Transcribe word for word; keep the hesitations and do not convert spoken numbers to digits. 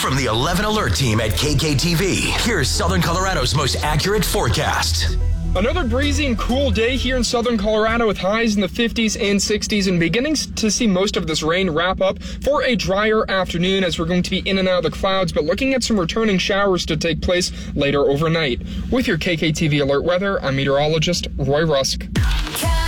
From the eleven Alert team at K K T V, here's Southern Colorado's most accurate forecast. Another breezy and cool day here in southern Colorado with highs in the fifties and sixties and beginning to see most of this rain wrap up for a drier afternoon as we're going to be in and out of the clouds, but looking at some returning showers to take place later overnight. With your K K T V Alert weather, I'm meteorologist Roy Rusk.